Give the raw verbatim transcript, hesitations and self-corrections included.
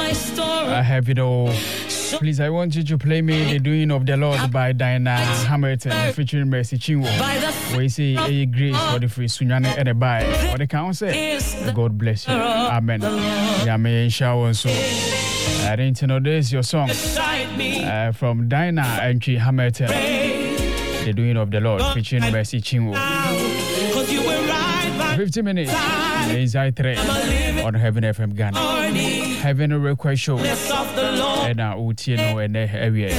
I have it all. Please, I want you to play me The Doing of the Lord by Diana Hamilton featuring Mercy Chinwo. We say a grace for the free Sunyane and a buy. What the council say? God bless you. Amen. Yame shower so. I didn't know this your song uh, from Diana and Hamilton. The Doing of the Lord featuring Mercy Chinwo. fifty minutes inside three on Heaven F M Ghana. Heaven Request Show. And now, Uti no and area.